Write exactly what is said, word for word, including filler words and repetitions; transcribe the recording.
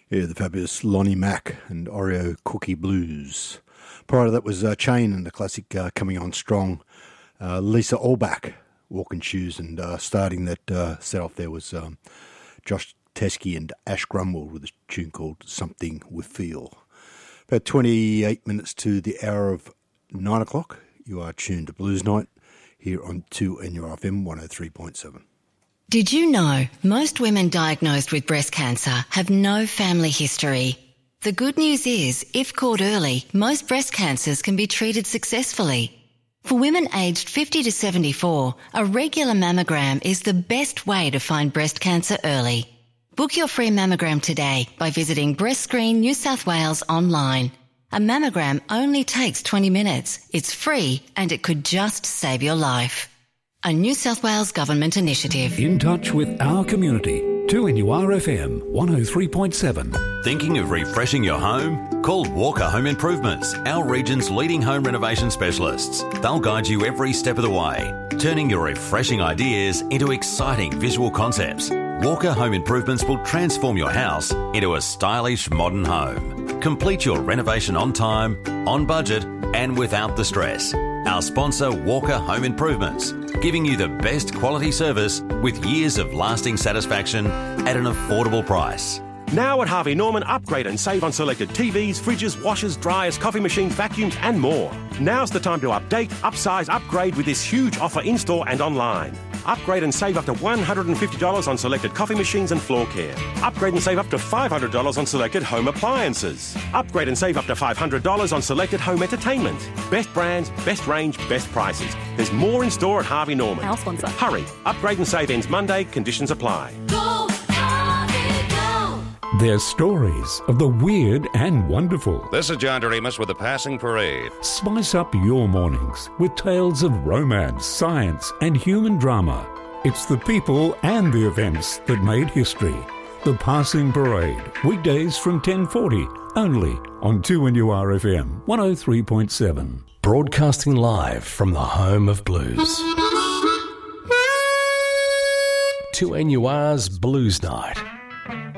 Yeah, the fabulous Lonnie Mack and Oreo Cookie Blues. Prior to that was uh, Chain and the classic uh, Coming On Strong. Uh, Lisa Allback, Walking Shoes, and uh, starting that uh, set off there was um, Josh Teskey and Ash Grunwald with a tune called Something We Feel. About twenty-eight minutes to the hour of nine o'clock. You are tuned to Blues Night here on two N U R F M one oh three point seven. Did you know most women diagnosed with breast cancer have no family history? The good news is, if caught early, most breast cancers can be treated successfully. For women aged fifty to seventy-four, a regular mammogram is the best way to find breast cancer early. Book your free mammogram today by visiting Breast Screen New South Wales online. A mammogram only takes twenty minutes. It's free and it could just save your life. A New South Wales Government initiative. In touch with our community. two N U R F M one oh three point seven. Thinking of refreshing your home? Call Walker Home Improvements, our region's leading home renovation specialists. They'll guide you every step of the way, turning your refreshing ideas into exciting visual concepts. Walker Home Improvements will transform your house into a stylish modern home. Complete your renovation on time, on budget, and without the stress. Our sponsor, Walker Home Improvements, giving you the best quality service with years of lasting satisfaction at an affordable price. Now at Harvey Norman, upgrade and save on selected T Vs, fridges, washers, dryers, coffee machines, vacuums and more. Now's the time to update, upsize, upgrade with this huge offer in-store and online. Upgrade and save up to one hundred fifty dollars on selected coffee machines and floor care. Upgrade and save up to five hundred dollars on selected home appliances. Upgrade and save up to five hundred dollars on selected home entertainment. Best brands, best range, best prices. There's more in store at Harvey Norman. Our sponsor. Hurry. Upgrade and save ends Monday. Conditions apply. Go, Harvey, go! There's stories of the weird and wonderful. This is John Doremus with the Passing Parade. Spice up your mornings with tales of romance, science and human drama. It's the people and the events that made history. The Passing Parade, weekdays from ten forty, only on two N U R F M one oh three point seven. Broadcasting live from the home of blues. two N U R's Blues Night.